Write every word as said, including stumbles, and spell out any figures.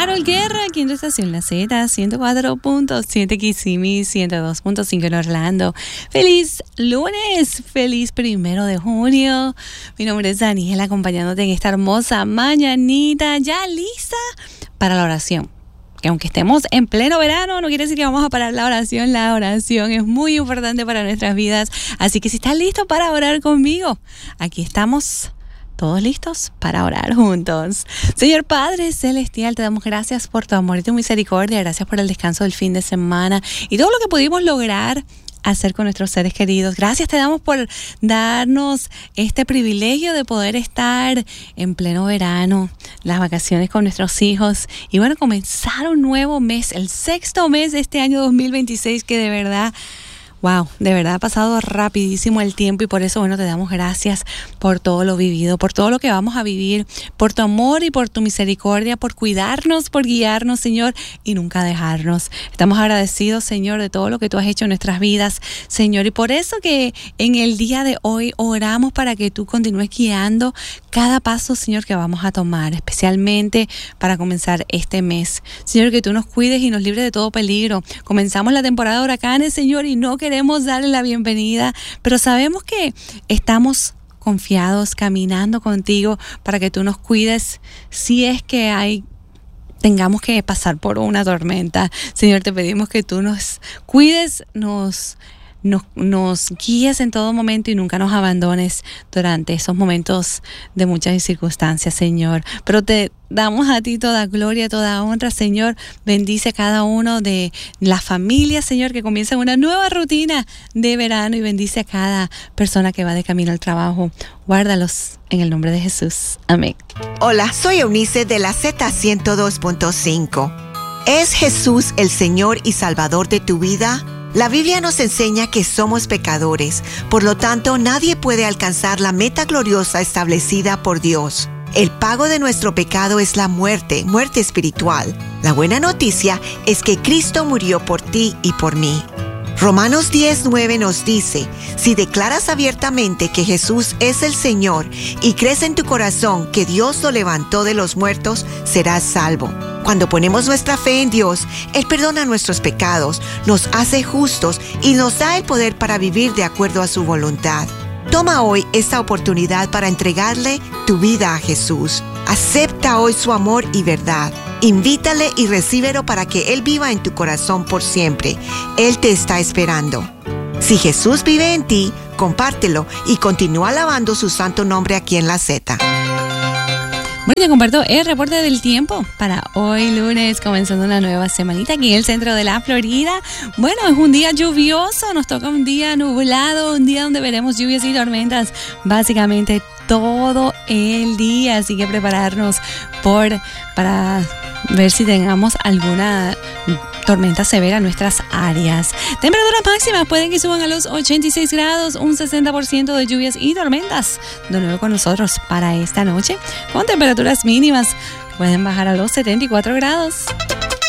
Carol Guerra, aquí en tu estación La Z, ciento cuatro punto siete Kissimmee, ciento dos punto cinco en Orlando. Feliz lunes, feliz primero de junio. Mi nombre es Daniela, acompañándote en esta hermosa mañanita, ya lista para la oración. Que aunque estemos en pleno verano, no quiere decir que vamos a parar la oración. La oración es muy importante para nuestras vidas. Así que si estás listo para orar conmigo, aquí estamos todos listos para orar juntos. Señor Padre Celestial, te damos gracias por tu amor y tu misericordia. Gracias por el descanso del fin de semana y todo lo que pudimos lograr hacer con nuestros seres queridos. Gracias te damos por darnos este privilegio de poder estar en pleno verano, las vacaciones con nuestros hijos y bueno, comenzar un nuevo mes, el sexto mes de este año dos mil veintiséis, que de verdad, wow, de verdad ha pasado rapidísimo el tiempo y por eso, bueno, te damos gracias por todo lo vivido, por todo lo que vamos a vivir, por tu amor y por tu misericordia, por cuidarnos, por guiarnos, Señor, y nunca dejarnos. Estamos agradecidos, Señor, de todo lo que tú has hecho en nuestras vidas, Señor, y por eso que en el día de hoy oramos para que tú continúes guiando cada paso, Señor, que vamos a tomar, especialmente para comenzar este mes. Señor, que tú nos cuides y nos libres de todo peligro. Comenzamos la temporada de huracanes, Señor, y no queremos Queremos darle la bienvenida, pero sabemos que estamos confiados, caminando contigo para que tú nos cuides si es que hay tengamos que pasar por una tormenta. Señor, te pedimos que tú nos cuides, nos Nos, nos guíes en todo momento y nunca nos abandones durante esos momentos de muchas circunstancias, Señor. Pero te damos a ti toda gloria, toda honra, Señor. Bendice a cada uno de las familias, Señor, que comienzan una nueva rutina de verano y bendice a cada persona que va de camino al trabajo. Guárdalos en el nombre de Jesús. Amén. Hola, soy Eunice de la Z ciento dos punto cinco. ¿Es Jesús el Señor y Salvador de tu vida? La Biblia nos enseña que somos pecadores, por lo tanto nadie puede alcanzar la meta gloriosa establecida por Dios. El pago de nuestro pecado es la muerte, muerte espiritual. La buena noticia es que Cristo murió por ti y por mí. Romanos diez nueve nos dice, si declaras abiertamente que Jesús es el Señor y crees en tu corazón que Dios lo levantó de los muertos, serás salvo. Cuando ponemos nuestra fe en Dios, Él perdona nuestros pecados, nos hace justos y nos da el poder para vivir de acuerdo a su voluntad. Toma hoy esta oportunidad para entregarle tu vida a Jesús. Acepta hoy su amor y verdad. Invítale y recíbelo para que Él viva en tu corazón por siempre. Él te está esperando. Si Jesús vive en ti, compártelo y continúa alabando su santo nombre aquí en la Z. Bueno, te comparto el reporte del tiempo para hoy lunes, comenzando una nueva semanita aquí en el centro de la Florida. Bueno, es un día lluvioso, nos toca un día nublado, un día donde veremos lluvias y tormentas básicamente todo el día, así que prepararnos por para ver si tengamos alguna tormenta severa en nuestras áreas. Temperaturas máximas pueden que suban a los ochenta y seis grados, un sesenta por ciento de lluvias y tormentas. De nuevo con nosotros para esta noche, con temperaturas mínimas que pueden bajar a los setenta y cuatro grados.